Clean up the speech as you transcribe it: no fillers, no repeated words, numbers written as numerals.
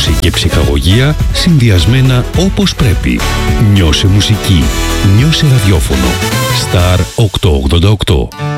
απόλαυση και ψυχαγωγία συνδυασμένα όπως πρέπει. Νιώσε μουσική. Νιώσε ραδιόφωνο. Star 888.